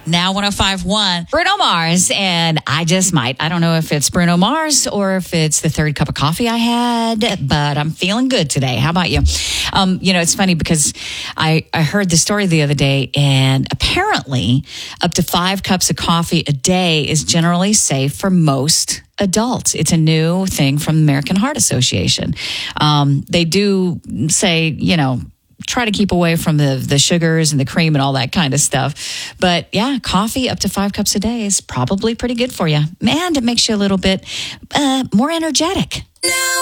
Now 105.1, Bruno Mars, and I just might. I don't know if it's Bruno Mars or if it's the third cup of coffee I had, but I'm feeling good today. How about you? It's funny because I heard the story the other day, and apparently up to 5 cups of coffee a day is generally safe for most adults. It's a new thing from the American Heart Association. They do say, try to keep away from the sugars and the cream and all that kind of stuff. But yeah, coffee up to 5 cups a day is probably pretty good for you. And it makes you a little bit more energetic.